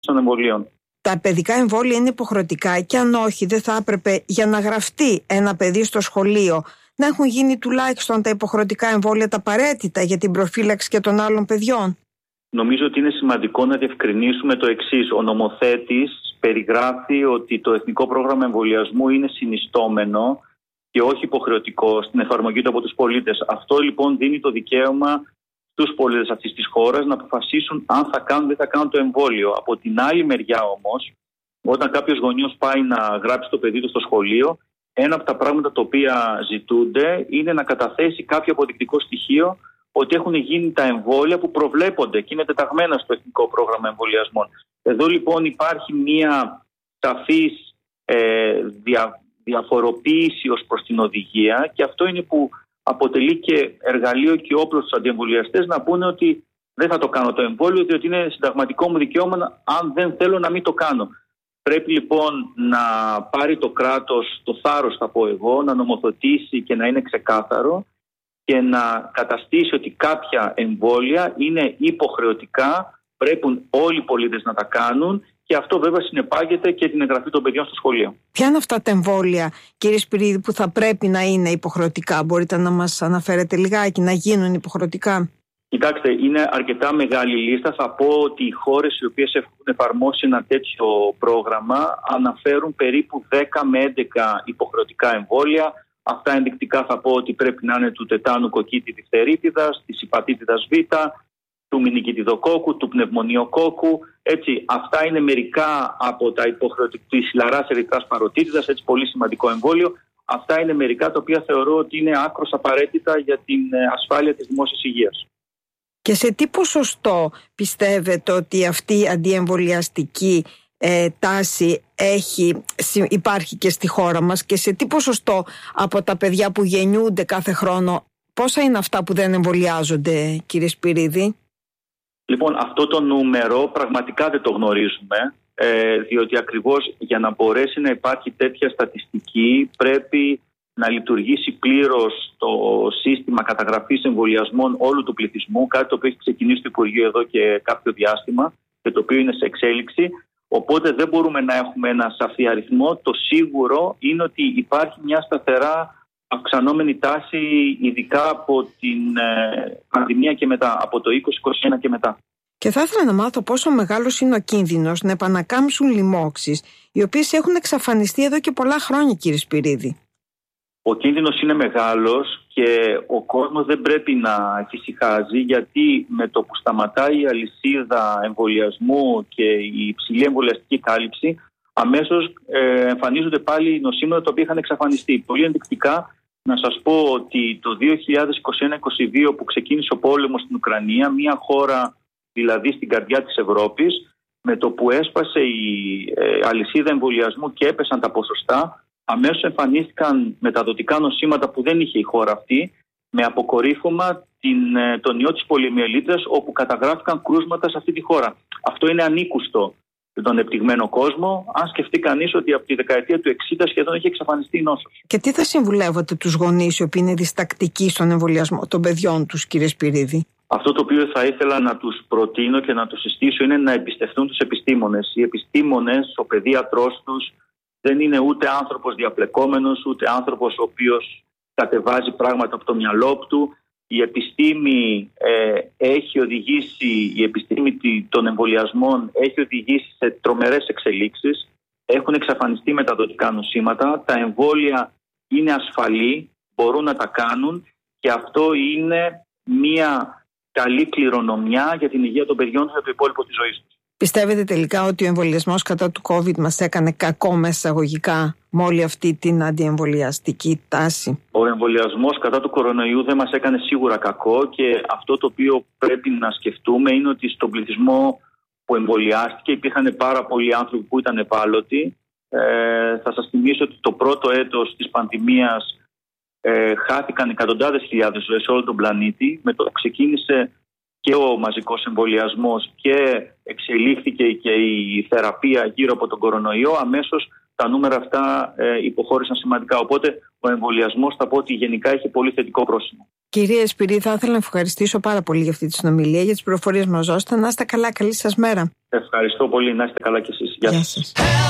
των εμβολίων. Τα παιδικά εμβόλια είναι υποχρεωτικά και αν όχι, δεν θα έπρεπε για να γραφτεί ένα παιδί στο σχολείο να έχουν γίνει τουλάχιστον τα υποχρεωτικά εμβόλια τα απαραίτητα για την προφύλαξη και των άλλων παιδιών? Νομίζω ότι είναι σημαντικό να διευκρινίσουμε το εξής. Ο νομοθέτης περιγράφει ότι το Εθνικό Πρόγραμμα Εμβολιασμού είναι συνιστόμενο και όχι υποχρεωτικό στην εφαρμογή του από τους πολίτες. Αυτό λοιπόν δίνει το δικαίωμα στους πολίτες αυτής της χώρας να αποφασίσουν αν θα κάνουν ή δεν θα κάνουν το εμβόλιο. Από την άλλη μεριά όμως, όταν κάποιος γονιός πάει να γράψει το παιδί του στο σχολείο, ένα από τα πράγματα τα οποία ζητούνται είναι να καταθέσει κάποιο αποδεικτικό στοιχείο ότι έχουν γίνει τα εμβόλια που προβλέπονται και είναι τεταγμένα στο Εθνικό Πρόγραμμα Εμβολιασμών. Εδώ λοιπόν υπάρχει μία σαφής διαφοροποίηση ως προς την οδηγία και αυτό είναι που αποτελεί και εργαλείο και όπλο στους αντιεμβολιαστές να πούνε ότι δεν θα το κάνω το εμβόλιο διότι είναι συνταγματικό μου δικαίωμα αν δεν θέλω να μην το κάνω. Πρέπει λοιπόν να πάρει το κράτος το θάρρος, θα πω εγώ, να νομοθετήσει και να είναι ξεκάθαρο και να καταστήσει ότι κάποια εμβόλια είναι υποχρεωτικά, πρέπει όλοι οι πολίτες να τα κάνουν και αυτό βέβαια συνεπάγεται και την εγγραφή των παιδιών στο σχολείο. Ποια είναι αυτά τα εμβόλια, κύριε Σπυρίδη, που θα πρέπει να είναι υποχρεωτικά? Μπορείτε να μας αναφέρετε λιγάκι, να γίνουν υποχρεωτικά? Κοιτάξτε, είναι αρκετά μεγάλη λίστα. Θα πω ότι οι χώρες οι οποίες έχουν εφαρμόσει ένα τέτοιο πρόγραμμα αναφέρουν περίπου 10 με 11 υποχρεωτικά εμβόλια. Αυτά ενδεικτικά θα πω ότι πρέπει να είναι του τετάνου κοκκίτη διφθερίτιδας, της υπατήτιδας Β, του μηνικητιδοκόκκου, του πνευμονιοκόκκου. Έτσι, αυτά είναι μερικά από τα υποχρεωτικά της χιλαράς ερυθράς παροτίτιδας, έτσι πολύ σημαντικό εμβόλιο. Αυτά είναι μερικά τα οποία θεωρώ ότι είναι άκρως απαραίτητα για την ασφάλεια της δημόσιας υγείας. Και σε τι ποσοστό πιστεύετε ότι αυτή η αντιεμβολιαστική τάση υπάρχει και στη χώρα μας και σε τι ποσοστό από τα παιδιά που γεννιούνται κάθε χρόνο, πόσα είναι αυτά που δεν εμβολιάζονται, κύριε Σπυρίδη? Λοιπόν, αυτό το νούμερο πραγματικά δεν το γνωρίζουμε, διότι ακριβώς για να μπορέσει να υπάρχει τέτοια στατιστική πρέπει να λειτουργήσει πλήρως το σύστημα καταγραφής εμβολιασμών όλου του πληθυσμού, κάτι το οποίο έχει ξεκινήσει το Υπουργείο εδώ και κάποιο διάστημα και το οποίο είναι σε εξέλιξη. Οπότε δεν μπορούμε να έχουμε ένα σαφή αριθμό. Το σίγουρο είναι ότι υπάρχει μια σταθερά αυξανόμενη τάση, ειδικά από την πανδημία και μετά, από το 2021 και μετά. Και θα ήθελα να μάθω πόσο μεγάλος είναι ο κίνδυνος να επανακάμψουν λοιμώξεις, οι οποίες έχουν εξαφανιστεί εδώ και πολλά χρόνια, κύριε Σπυρίδη. Ο κίνδυνος είναι μεγάλος και ο κόσμος δεν πρέπει να εφησυχάζει, γιατί με το που σταματάει η αλυσίδα εμβολιασμού και η υψηλή εμβολιαστική κάλυψη, αμέσως εμφανίζονται πάλι νοσήματα τα οποία είχαν εξαφανιστεί. Πολύ ενδεικτικά να σας πω ότι το 2021-2022 που ξεκίνησε ο πόλεμος στην Ουκρανία, μια χώρα δηλαδή στην καρδιά της Ευρώπης, με το που έσπασε η αλυσίδα εμβολιασμού και έπεσαν τα ποσοστά, αμέσως εμφανίστηκαν μεταδοτικά νοσήματα που δεν είχε η χώρα αυτή, με αποκορύφωμα τον ιό της πολυμιελίτιδας, όπου καταγράφηκαν κρούσματα σε αυτή τη χώρα. Αυτό είναι ανήκουστο στονεπτυγμένο κόσμο, αν σκεφτεί κανείς ότι από τη δεκαετία του 60 σχεδόν έχει εξαφανιστεί η νόσος. Και τι θα συμβουλεύετε τους γονείς οι οποίοι είναι διστακτικοί στον εμβολιασμό των παιδιών τους, κύριε Σπυρίδη? Αυτό το οποίο θα ήθελα να τους προτείνω και να τους συστήσω είναι να εμπιστευτούν τους επιστήμονες. Οι επιστήμονες, ο παιδίατρός τους, δεν είναι ούτε άνθρωπος διαπλεκόμενος, ούτε άνθρωπος ο οποίος κατεβάζει πράγματα από το μυαλό του. Η επιστήμη έχει οδηγήσει, η επιστήμη των εμβολιασμών έχει οδηγήσει σε τρομερές εξελίξεις. Έχουν εξαφανιστεί μεταδοτικά νοσήματα. Τα εμβόλια είναι ασφαλή, μπορούν να τα κάνουν και αυτό είναι μια καλή κληρονομιά για την υγεία των παιδιών για το υπόλοιπο της ζωής τους. Πιστεύετε τελικά ότι ο εμβολιασμός κατά του COVID μας έκανε κακό μέσα εισαγωγικά με όλη αυτή την αντιεμβολιαστική τάση? Ο εμβολιασμός κατά του κορονοϊού δεν μας έκανε σίγουρα κακό και αυτό το οποίο πρέπει να σκεφτούμε είναι ότι στον πληθυσμό που εμβολιάστηκε υπήρχαν πάρα πολλοί άνθρωποι που ήταν ευάλωτοι. Θα σας θυμίσω ότι το πρώτο έτος της πανδημίας χάθηκαν εκατοντάδες χιλιάδες ζωές σε όλο τον πλανήτη. Με το που ξεκίνησε και ο μαζικός εμβολιασμός και εξελίχθηκε και η θεραπεία γύρω από τον κορονοϊό, αμέσως τα νούμερα αυτά υποχώρησαν σημαντικά. Οπότε ο εμβολιασμός θα πω ότι γενικά έχει πολύ θετικό πρόσημο. Κύριε Σπυρί, θα ήθελα να ευχαριστήσω πάρα πολύ για αυτή τη συνομιλία, για τις πληροφορίες μας δώσετε. Να είστε καλά, καλή σας μέρα. Ευχαριστώ πολύ, να είστε καλά κι εσείς. Γεια σας.